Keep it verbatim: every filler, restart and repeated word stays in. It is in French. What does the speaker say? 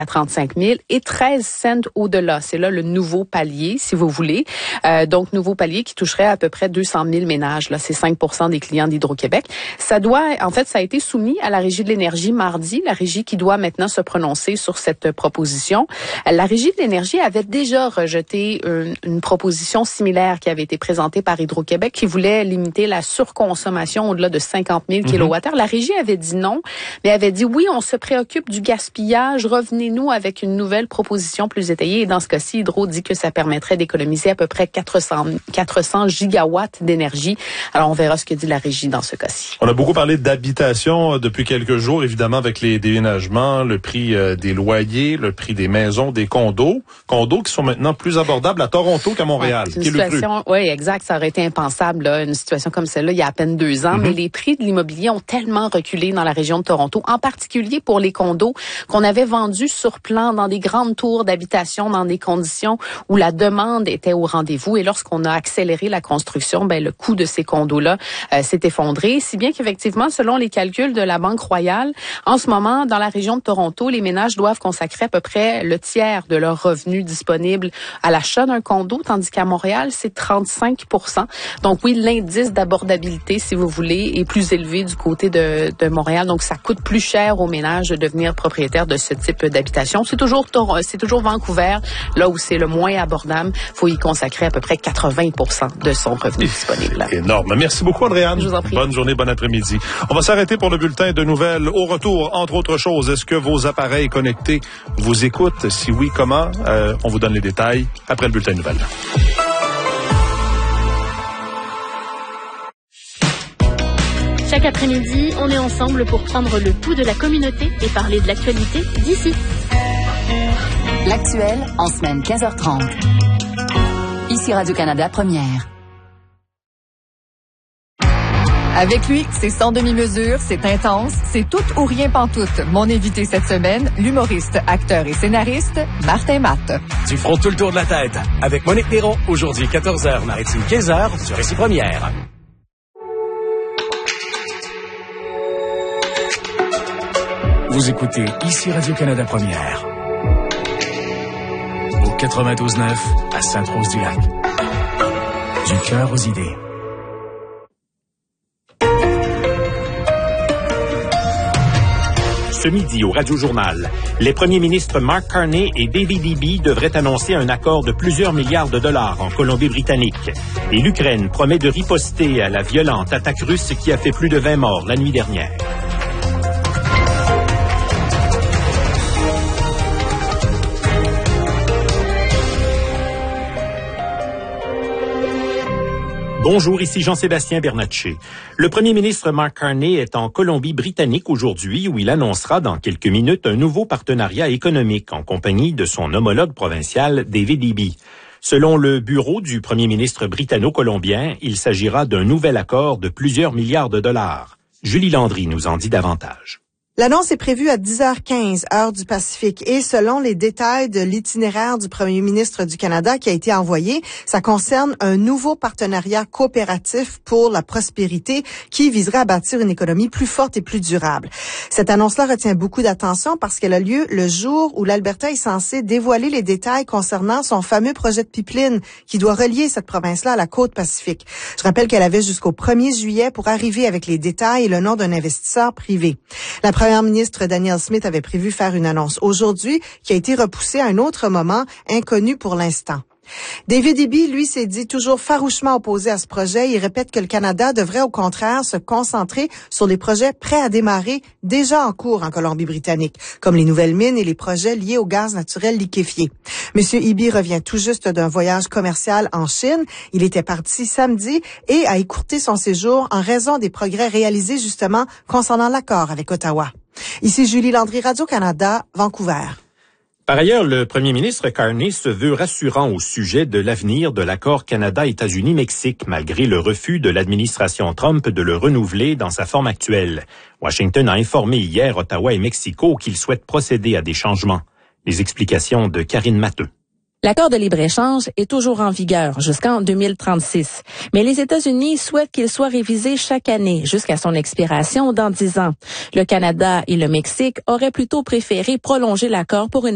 à trente-cinq mille et treize cents au-delà. C'est là le nouveau palier, si vous voulez. Euh, donc, nouveau palier qui toucherait à peu près deux cent mille ménages. Là, c'est cinq pour cent des clients d'Hydro-Québec. Ça doit, en fait, ça a été soumis à la Régie de l'énergie mardi, la Régie qui doit maintenant se prononcer sur cette proposition. La Régie de l'énergie avait déjà rejeté une, une proposition similaire qui avait été présentée par Hydro-Québec qui voulait limiter la surconsommation au-delà de cinquante mille kilowattheures. La Régie avait dit non, mais avait dit oui, on se préoccupe du gaspillage, revenez nous avec une nouvelle proposition plus étayée. Et dans ce cas-ci, Hydro dit que ça permettrait d'économiser à peu près quatre cents gigawatts d'énergie. Alors, on verra ce que dit la Régie dans ce cas-ci. On a beaucoup parlé d'habitation depuis quelques jours, évidemment, avec les déménagements, le prix euh, des loyers, le prix des maisons, des condos. Condos qui sont maintenant plus abordables à Toronto qu'à Montréal. Ouais, une situation, oui, exact. Ça aurait été impensable, là, une situation comme celle-là, il y a à peine deux ans. Mm-hmm. Mais les prix de l'immobilier ont tellement reculé dans la région de Toronto, en particulier pour les condos qu'on avait vendus sur plan dans des grandes tours d'habitation, dans des conditions où la demande était au rendez-vous. Et lorsqu'on a accéléré la construction, ben le coût de ces condos-là euh, s'est effondré. Si bien qu'effectivement, selon les calculs de la Banque Royale, en ce moment, dans la région de Toronto, les ménages doivent consacrer à peu près le tiers de leurs revenus disponibles à l'achat d'un condo, tandis qu'à Montréal, c'est trente-cinq pour cent. Donc oui, l'indice d'abordabilité, si vous voulez, est plus élevé du côté de, de Montréal. Donc ça coûte plus cher aux ménages de devenir propriétaires de ce type d'habitation. C'est toujours c'est toujours Vancouver, là où c'est le moins abordable. Il faut y consacrer à peu près quatre-vingts pour cent de son revenu disponible. Énorme. Merci beaucoup, Andréane. Je vous en prie. Bonne journée, bon après-midi. On va s'arrêter pour le bulletin de nouvelles. Au retour, entre autres choses, est-ce que vos appareils connectés vous écoutent? Si oui, comment? Euh, on vous donne les détails après le bulletin de nouvelles. Chaque après-midi, on est ensemble pour prendre le pouls de la communauté et parler de l'actualité d'ici. L'actuel en semaine quinze heures trente. Ici Radio-Canada Première. Avec lui, c'est sans demi-mesure, c'est intense, c'est tout ou rien pantoute. Mon invité cette semaine, l'humoriste, acteur et scénariste, Martin Matt. Tu frôles tout le tour de la tête. Avec Monique Néron, aujourd'hui quatorze heures, Maritime quinze heures, sur Ici Première. Vous écoutez Ici Radio-Canada Première. Au quatre-vingt-douze neuf à Sainte-Rose-du-Lac. Du cœur aux idées. Ce midi au Radio-Journal, les premiers ministres Mark Carney et David Eby devraient annoncer un accord de plusieurs milliards de dollars en Colombie-Britannique. Et l'Ukraine promet de riposter à la violente attaque russe qui a fait plus de vingt morts la nuit dernière. Bonjour, ici Jean-Sébastien Bernatchez. Le premier ministre Mark Carney est en Colombie-Britannique aujourd'hui où il annoncera dans quelques minutes un nouveau partenariat économique en compagnie de son homologue provincial David Eby. Selon le bureau du premier ministre britanno-colombien, il s'agira d'un nouvel accord de plusieurs milliards de dollars. Julie Landry nous en dit davantage. L'annonce est prévue à dix heures quinze, heure du Pacifique. Et selon les détails de l'itinéraire du premier ministre du Canada qui a été envoyé, ça concerne un nouveau partenariat coopératif pour la prospérité qui viserait à bâtir une économie plus forte et plus durable. Cette annonce-là retient beaucoup d'attention parce qu'elle a lieu le jour où l'Alberta est censé dévoiler les détails concernant son fameux projet de pipeline qui doit relier cette province-là à la côte Pacifique. Je rappelle qu'elle avait jusqu'au premier juillet pour arriver avec les détails et le nom d'un investisseur privé. La première ministre Danielle Smith avait prévu faire une annonce aujourd'hui qui a été repoussée à un autre moment inconnu pour l'instant. David Eby, lui, s'est dit toujours farouchement opposé à ce projet. Il répète que le Canada devrait au contraire se concentrer sur les projets prêts à démarrer déjà en cours en Colombie-Britannique, comme les nouvelles mines et les projets liés au gaz naturel liquéfié. Monsieur Eby revient tout juste d'un voyage commercial en Chine. Il était parti samedi et a écourté son séjour en raison des progrès réalisés justement concernant l'accord avec Ottawa. Ici Julie Landry, Radio-Canada, Vancouver. Par ailleurs, le premier ministre Carney se veut rassurant au sujet de l'avenir de l'accord Canada-États-Unis-Mexique, malgré le refus de l'administration Trump de le renouveler dans sa forme actuelle. Washington a informé hier Ottawa et Mexico qu'il souhaite procéder à des changements. Les explications de Karine Matteux. L'accord de libre-échange est toujours en vigueur jusqu'en deux mille trente-six. Mais les États-Unis souhaitent qu'il soit révisé chaque année jusqu'à son expiration dans dix ans. Le Canada et le Mexique auraient plutôt préféré prolonger l'accord pour une